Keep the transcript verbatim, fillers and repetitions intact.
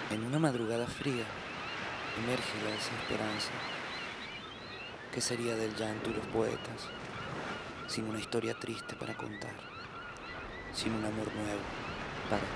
En una madrugada fría emerge la desesperanza. ¿Qué sería del llanto y los poetas sin una historia triste para contar, sin un amor nuevo para